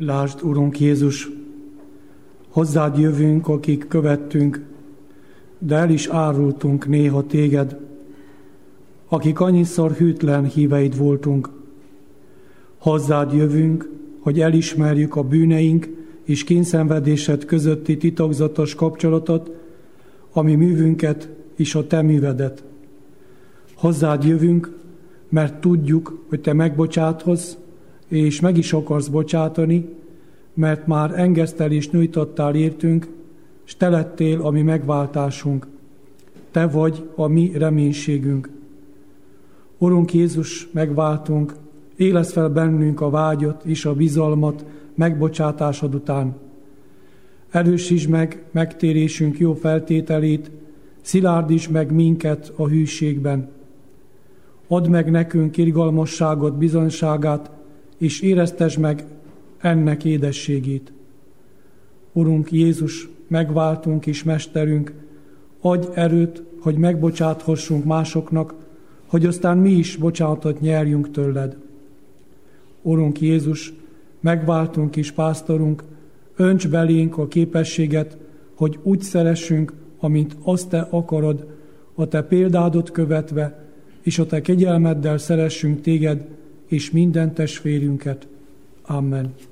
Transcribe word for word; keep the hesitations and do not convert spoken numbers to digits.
Lásd, Urunk Jézus, hozzád jövünk, akik követtünk, de el is árultunk néha téged, akik annyiszor hűtlen híveid voltunk. Hozzád jövünk, hogy elismerjük a bűneink és kényszenvedésed közötti titokzatos kapcsolatot, ami művünket és a te művedet. Hozzád jövünk, mert tudjuk, hogy te megbocsáthoz, és meg is akarsz bocsátani, mert már engesztelést nyújtottál értünk, s te lettél a mi megváltásunk. Te vagy a mi reménységünk. Urunk Jézus, megváltunk, élesz fel bennünk a vágyat és a bizalmat megbocsátásod után. Erősítsd meg megtérésünk jó feltételét, szilárdítsd meg minket a hűségben. Add meg nekünk irgalmasságot, bizonyságát, és éreztesd meg ennek édességét. Urunk Jézus, megváltunk és mesterünk, adj erőt, hogy megbocsáthassunk másoknak, hogy aztán mi is bocsánatot nyerjünk tőled. Urunk Jézus, megváltunk és pásztorunk, önts belénk a képességet, hogy úgy szeressünk, amint azt te akarod, a te példádot követve, és a te kegyelmeddel szeressünk téged és minden testvérünket. Amen.